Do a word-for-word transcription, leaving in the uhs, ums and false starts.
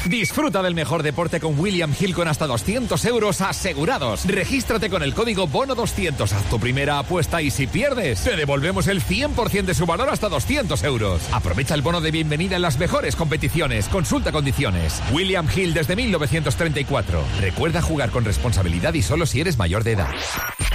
Disfruta del mejor deporte con William Hill con hasta doscientos euros asegurados. Regístrate con el código bono doscientos. Haz tu primera apuesta y si pierdes, te devolvemos el cien por ciento de su valor hasta doscientos euros. Aprovecha el bono de bienvenida en las mejores competiciones. Consulta condiciones. William Hill desde mil novecientos treinta y cuatro. Recuerda jugar con responsabilidad y solo si eres mayor de edad.